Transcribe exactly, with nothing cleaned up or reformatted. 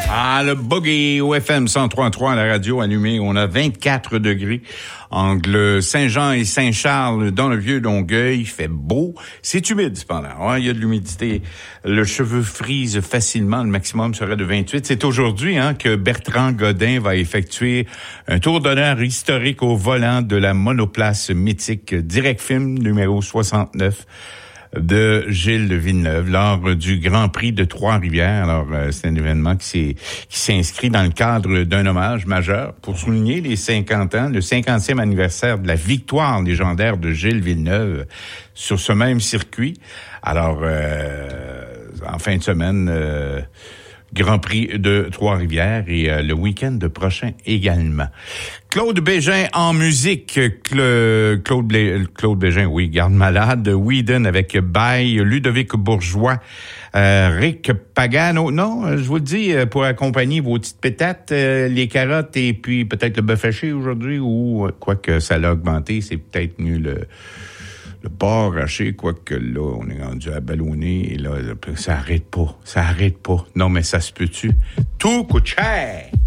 Ah, le boogie au F M cent trois virgule trois à la radio allumée. On a vingt-quatre degrés. Angle Saint-Jean et Saint-Charles dans le vieux Longueuil. Il fait beau. C'est humide, cependant. Ouais, il y a de l'humidité. Le cheveu frise facilement. Le maximum serait de vingt-huit. C'est aujourd'hui, hein, que Bertrand Godin va effectuer un tour d'honneur historique au volant de la monoplace mythique Direct Film numéro soixante-neuf. De Gilles Villeneuve lors du Grand Prix de Trois-Rivières. Alors, euh, c'est un événement qui s'est qui s'inscrit dans le cadre d'un hommage majeur pour souligner les cinquante ans, le cinquantième anniversaire de la victoire légendaire de Gilles Villeneuve sur ce même circuit. Alors, euh, en fin de semaine, euh, Grand Prix de Trois-Rivières et euh, le week-end prochain également. Claude Bégin en musique. Cla- Claude, Blé- Claude Bégin, oui, garde malade. Whedon avec Baye, Ludovic Bourgeois, euh, Rick Pagano. Non, je vous le dis, pour accompagner vos petites pétates, euh, les carottes et puis peut-être le bœuf haché aujourd'hui, ou quoi que ça l'a augmenté, c'est peut-être mieux le... Le porc haché, quoique là, on est rendu à ballonner, et là, ça arrête pas, ça arrête pas. Non, mais ça se peut-tu? Tout coûte cher!